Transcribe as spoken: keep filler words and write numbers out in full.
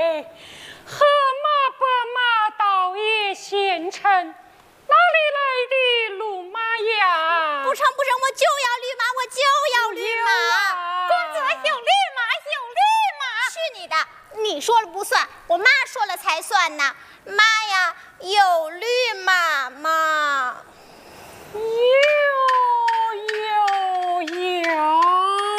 哎，喝马白马倒也贤臣，哪里来的鲁马呀？ 不成不成，我就要绿马，我就要绿马。 公子有绿马，有绿马。 去你的！你说了不算，我妈说了才算呢。妈呀，有绿马吗？ 耶！